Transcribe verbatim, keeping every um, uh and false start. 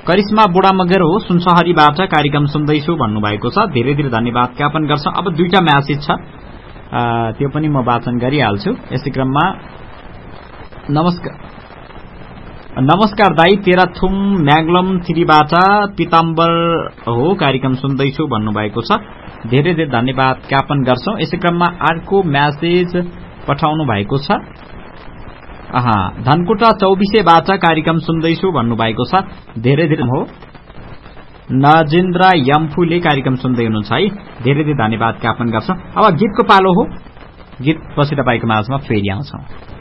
करिश्मा बुढा मगर हो सुनसहरीबाट कार्यक्रम सुन्दैछु भन्नुभएको छ। धेरै धेरै धन्यवाद ज्ञापन गर्छौं। अब दुईटा म्यासेज छ, त्यो पनि म वाचन गरिहाल्छु। यसै क्रममा नमस्कार नमस्कार दाई, तेह्रथुम म्याग्लम थ्रीबाट पिताम्बर हो कार्यक्रम सुन्दैछु भन्नुभएको छ। धेरै धेरै धन्यवाद ज्ञापन गर्छौं। यसै क्रममा अर्को म्यासेज पठाउनु भएको छ। अहा धनकुटा चौबिसेबाट कार्यक्रम सुन्दैछु भन्नुभएको छ। धेरै धेरै हो। नजेन्द्र यम्फूले कार्यक्रम सुन्दै हुनुहुन्छ है, धेरै धेरै धन्यवाद ज्ञापन गर्छौं। अब गीतको पालो हो, गीत पछि तपाईको माझमा फेरि आउँछौं।